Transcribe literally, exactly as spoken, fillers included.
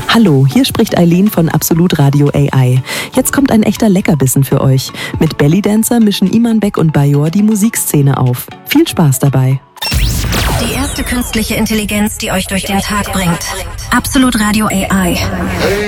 Hallo, hier spricht Eileen von Absolut Radio A I. Jetzt kommt ein echter Leckerbissen für euch. Mit Bellydancer mischen Iman Beck und Bajor die Musikszene auf. Viel Spaß dabei. Die erste künstliche Intelligenz, die euch durch den Tag bringt. Absolut Radio A I.